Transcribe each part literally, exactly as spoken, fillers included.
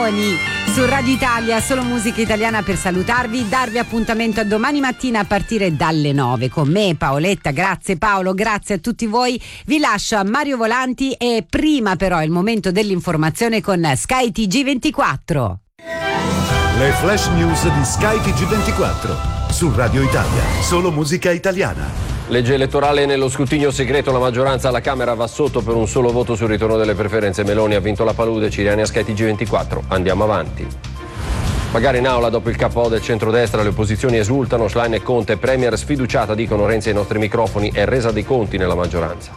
Leoni su Radio Italia, solo musica italiana, per salutarvi, darvi appuntamento a domani mattina a partire dalle nove con me, Paoletta. Grazie Paolo, grazie a tutti voi. Vi lascio a Mario Volanti e prima però il momento dell'informazione con Sky T G ventiquattro. Le flash news di Sky T G ventiquattro su Radio Italia, solo musica italiana. Legge elettorale nello scrutinio segreto, la maggioranza alla Camera va sotto per un solo voto sul ritorno delle preferenze. Meloni ha vinto la palude, Ciriani a Sky T G ventiquattro. Andiamo avanti. Magari in aula dopo il K O del centrodestra, le opposizioni esultano, Schlein e Conte, Premier sfiduciata, dicono Renzi ai nostri microfoni, è resa dei conti nella maggioranza.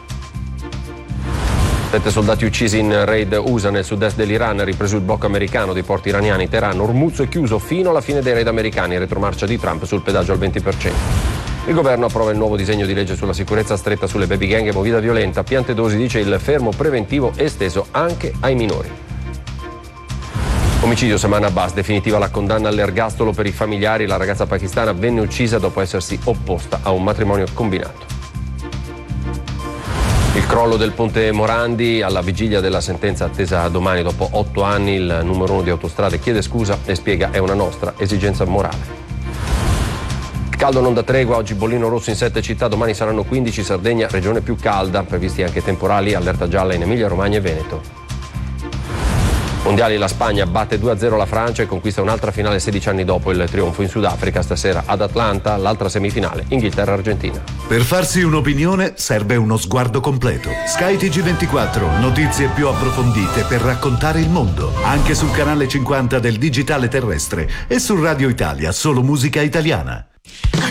Sette soldati uccisi in raid U S A nel sud-est dell'Iran, ripreso il blocco americano dei porti iraniani, Teheran, Hormuz è chiuso fino alla fine dei raid americani, retromarcia di Trump sul pedaggio al venti per cento. Il governo approva il nuovo disegno di legge sulla sicurezza stretta sulle baby gang e movida violenta. Piantedosi dice il fermo preventivo esteso anche ai minori. Omicidio Saman Abbas, definitiva la condanna all'ergastolo per i familiari. La ragazza pakistana venne uccisa dopo essersi opposta a un matrimonio combinato. Il crollo del ponte Morandi, alla vigilia della sentenza attesa domani dopo otto anni, il numero uno di Autostrade chiede scusa e spiega è una nostra esigenza morale. Caldo non da tregua, oggi bollino rosso in sette città, domani saranno quindici, Sardegna regione più calda, previsti anche temporali, allerta gialla in Emilia Romagna e Veneto. Mondiali, la Spagna batte due a zero la Francia e conquista un'altra finale sedici anni dopo il trionfo in Sudafrica. Stasera ad Atlanta l'altra semifinale, Inghilterra-Argentina. Per farsi un'opinione serve uno sguardo completo. Sky T G ventiquattro, notizie più approfondite per raccontare il mondo, anche sul canale cinquanta del digitale terrestre e su Radio Italia, solo musica italiana.